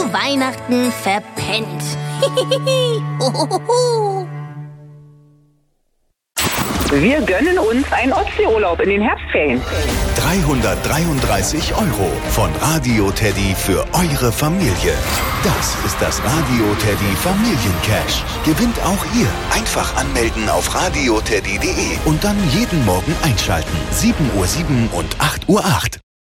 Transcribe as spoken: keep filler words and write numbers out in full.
Weihnachten verpennt. Wir gönnen uns einen Ostseeurlaub in den Herbstferien. dreihundertdreiunddreißig Euro von Radio Teddy für eure Familie. Das ist das Radio Teddy Familiencash. Gewinnt auch ihr. Einfach anmelden auf radioteddy punkt de und dann jeden Morgen einschalten. sieben Uhr sieben und acht Uhr acht.